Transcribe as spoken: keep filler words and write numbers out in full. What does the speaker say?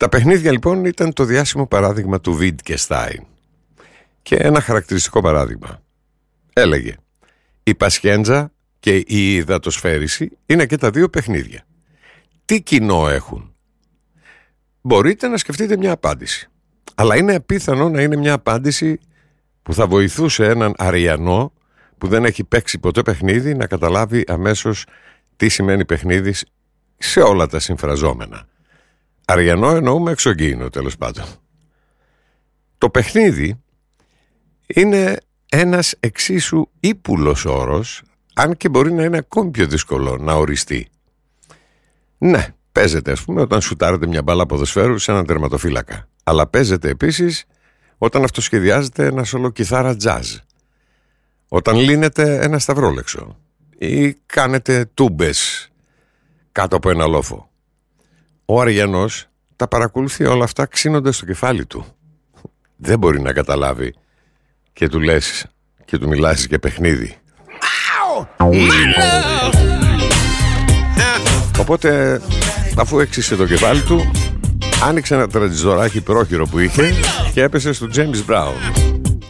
Τα παιχνίδια λοιπόν ήταν το διάσημο παράδειγμα του Wittgenstein. Και ένα χαρακτηριστικό παράδειγμα. Έλεγε, η πασχέντζα και η υδατοσφαίριση είναι και τα δύο παιχνίδια. Τι κοινό έχουν? Μπορείτε να σκεφτείτε μια απάντηση. Αλλά είναι απίθανο να είναι μια απάντηση που θα βοηθούσε έναν Αριανό που δεν έχει παίξει ποτέ παιχνίδι να καταλάβει αμέσως τι σημαίνει παιχνίδι σε όλα τα συμφραζόμενα. Αριανό εννοούμε εξωγήινο, τέλος πάντων. Το παιχνίδι είναι ένας εξίσου ύπουλος όρος, αν και μπορεί να είναι ακόμη πιο δύσκολο να οριστεί. Ναι, παίζεται ας πούμε όταν σουτάρετε μια μπάλα ποδοσφαίρου σε έναν τερματοφύλακα. Αλλά παίζεται επίσης όταν αυτοσχεδιάζετε ένα σολο κιθάρα jazz. Όταν λύνετε ένα σταυρόλεξο ή κάνετε τούμπες κάτω από ένα λόφο. Ο Αριανός τα παρακολουθεί όλα αυτά ξύνοντας το κεφάλι του. Δεν μπορεί να καταλάβει και του λες και του μιλάς για παιχνίδι. Οπότε αφού έξισε το κεφάλι του, άνοιξε ένα τραντζιστοράκι πρόχειρο που είχε και έπεσε στο James Brown.